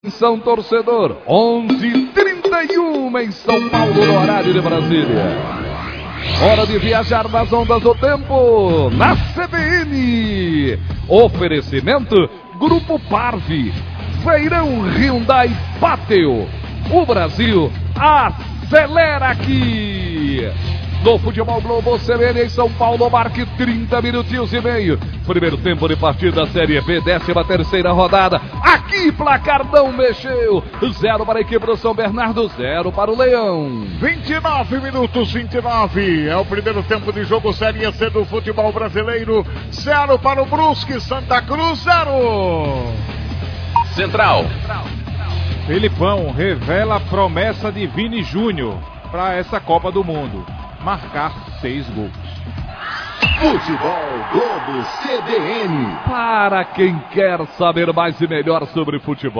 São Torcedor, 11h31 em São Paulo, no horário de Brasília. Hora de viajar nas ondas do tempo, na CBN. Oferecimento, Grupo Parve, Feirão Hyundai Pátio. O Brasil acelera aqui. No Futebol Globo CBN em São Paulo, marque 30 minutinhos e meio. Primeiro tempo de partida da Série B, 13ª rodada. Aqui, placar não mexeu. 0 para a equipe do São Bernardo, 0 para o Leão. 29 minutos, 29. É o primeiro tempo de jogo Série C do futebol brasileiro. 0 para o Brusque, Santa Cruz, 0. Central. Felipão revela a promessa de Vini Júnior para essa Copa do Mundo. Marcar 6 gols. Futebol Globo CBN. Para quem quer saber mais e melhor sobre futebol.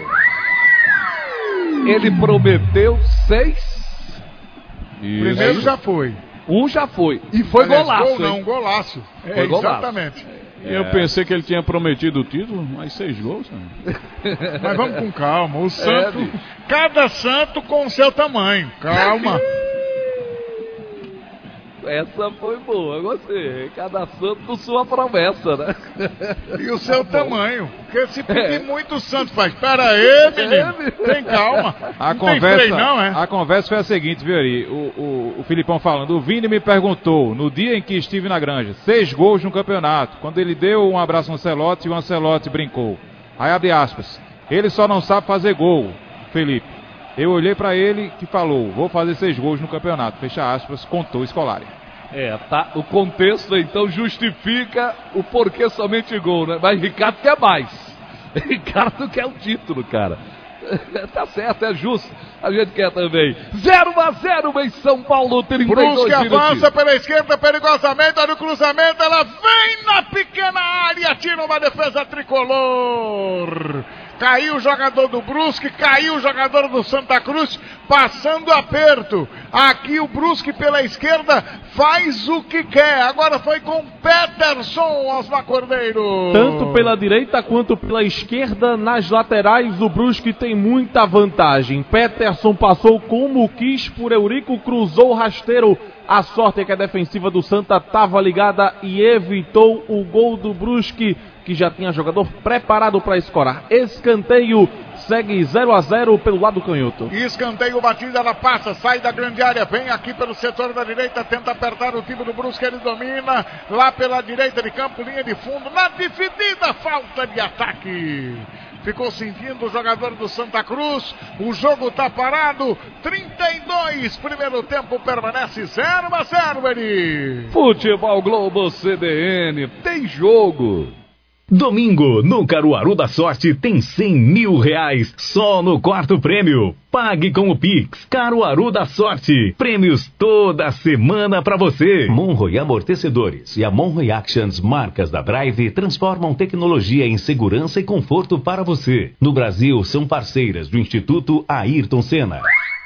Ele prometeu 6. Primeiro já foi. Um já foi. E foi golaço. Gol não, golaço. Foi golaço. Exatamente. Eu pensei que ele tinha prometido o título, mas 6 gols. Né? Mas vamos com calma. O santo, cada santo com o seu tamanho. Calma. Essa foi boa, gostei. Cada santo com sua promessa, né? E o seu tamanho. Porque se pedir muito, o santo faz. Pera aí, menino. Tem calma. A conversa foi a seguinte, viu, Ari? O Filipão falando. O Vini me perguntou, no dia em que estive na Granja, 6 gols no campeonato. Quando ele deu um abraço ao Ancelotti, e o Ancelotti brincou. Aí abre aspas. Ele só não sabe fazer gol, Felipe. Eu olhei pra ele que falou, vou fazer 6 gols no campeonato. Fecha aspas, contou o Scolari. Tá. O contexto, então, justifica o porquê somente gol, né? Mas Ricardo quer mais. Ricardo quer o título, cara. Tá certo, é justo. A gente quer também. 0-0 em São Paulo, 32 Brusque minutos. avança pela esquerda perigosamente, olha o cruzamento, ela vem na pequena área, tira uma defesa tricolor. Caiu o jogador do Brusque, caiu o jogador do Santa Cruz, passando aperto. Aqui o Brusque pela esquerda faz o que quer. Agora foi com Peterson, Osmar Cordeiro. Tanto pela direita quanto pela esquerda, nas laterais, o Brusque tem muita vantagem. Peterson passou como quis por Eurico, cruzou o rasteiro. A sorte é que a defensiva do Santa estava ligada e evitou o gol do Brusque, que já tinha jogador preparado para escorar. Escanteio, segue 0-0 pelo lado canhoto. Escanteio batido, ela passa, sai da grande área, vem aqui pelo setor da direita, tenta apertar o time do Brusque, ele domina, lá pela direita de campo, linha de fundo, na dividida, falta de ataque. Ficou sentindo o jogador do Santa Cruz. O jogo tá parado. 32. Primeiro tempo permanece 0-0, Eri. Futebol Globo CBN. Tem jogo. Domingo, no Caruaru da Sorte, tem 100 mil reais só no quarto prêmio. Pague com o Pix. Caruaru da Sorte. Prêmios toda semana pra você. Monroe Amortecedores e a Monroe Actions, marcas da Drive, transformam tecnologia em segurança e conforto para você. No Brasil, são parceiras do Instituto Ayrton Senna.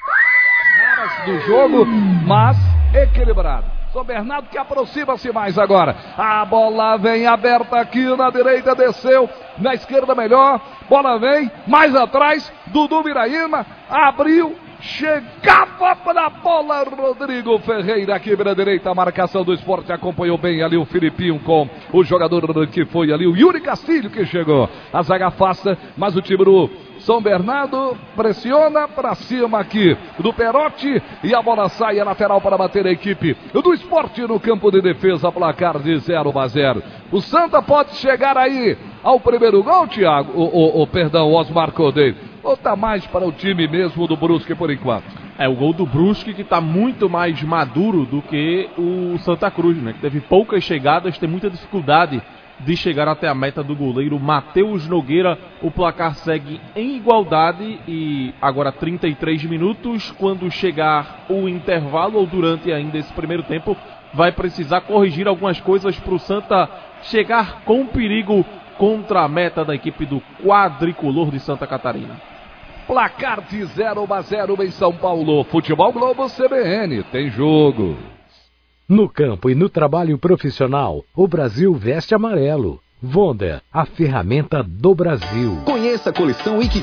Do jogo, mas equilibrado. São Bernardo que aproxima-se mais agora. A bola vem aberta aqui na direita, desceu. Na esquerda melhor. Bola vem mais atrás. Dudu Miraíma abriu. Chegava para a bola. Rodrigo Ferreira aqui pela direita. A marcação do Sport acompanhou bem ali o Filipinho com o jogador que foi ali, o Yuri Castilho, que chegou. A zaga afasta, mas o time do São Bernardo pressiona para cima aqui do Perotti e a bola sai, a lateral para bater a equipe do Sport no campo de defesa, placar de 0-0. O Santa pode chegar aí ao primeiro gol, Thiago, perdão, Osmar Cordeiro, ou tá mais para o time mesmo do Brusque por enquanto? É o gol do Brusque que está muito mais maduro do que o Santa Cruz, né? Que teve poucas chegadas, tem muita dificuldade de chegar até a meta do goleiro Matheus Nogueira. O placar segue em igualdade e agora 33 minutos. Quando chegar o intervalo ou durante ainda esse primeiro tempo, vai precisar corrigir algumas coisas para o Santa chegar com perigo contra a meta da equipe do quadricolor de Santa Catarina. Placar de 0-0 em São Paulo. Futebol Globo CBN. Tem jogo. No campo e no trabalho profissional, o Brasil veste amarelo. Vonda, a ferramenta do Brasil. Conheça a coleção Ikigami.